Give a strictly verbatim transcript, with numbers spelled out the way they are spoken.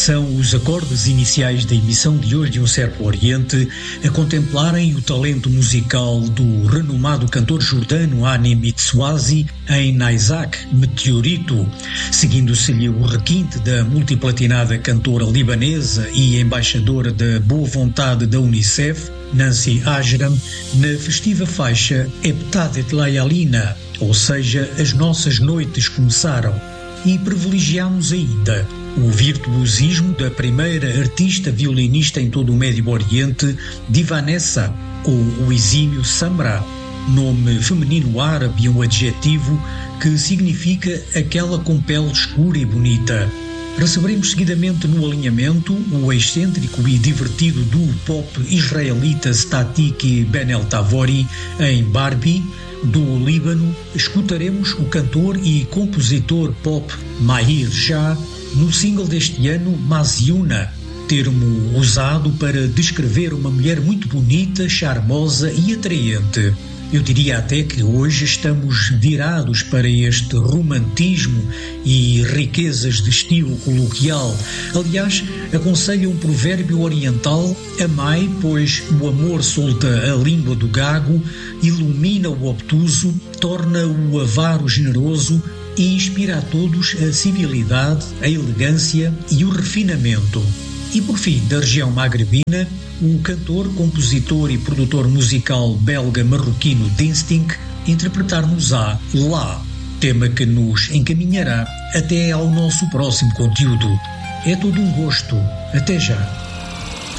São os acordes iniciais da emissão de hoje de Um Certo Oriente a contemplarem o talento musical do renomado cantor jordano Hani Mitswazi em Naisak, Meteorito, seguindo-se-lhe o requinte da multiplatinada cantora libanesa e embaixadora da boa vontade da Unicef, Nancy Ajram, na festiva faixa Ebtadet Layalina, ou seja, As Nossas Noites Começaram, e privilegiamos ainda o virtuosismo da primeira artista violinista em todo o Médio Oriente, Divanessa, ou o exímio Samra, nome feminino árabe e um adjetivo que significa aquela com pele escura e bonita. Receberemos seguidamente no alinhamento o excêntrico e divertido duo pop israelita Statik Ben El Tavori em Barbie. Do Líbano, escutaremos o cantor e compositor pop Mahir Shah no single deste ano Maziuna, termo usado para descrever uma mulher muito bonita, charmosa e atraente. Eu diria até que hoje estamos virados para este romantismo e riquezas de estilo coloquial. Aliás, aconselho um provérbio oriental: amai, pois o amor solta a língua do gago, ilumina o obtuso, torna o avaro generoso e inspira a todos a civilidade, a elegância e o refinamento. E por fim, da região magrebina, o cantor, compositor e produtor musical belga-marroquino Dinstinct interpretar-nos-á Lá, tema que nos encaminhará até ao nosso próximo conteúdo. É todo um gosto. Até já!